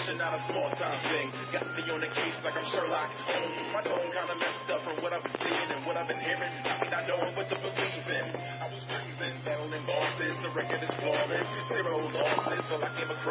pressure, not a small time thing. Got me on the case like I'm Sherlock Holmes. My tone kinda messed up from what I've been seeing and what I've been hearing. Not knowing what to believe in. I was freezing, settling bosses. The record is flawless. Zero losses, all I came across.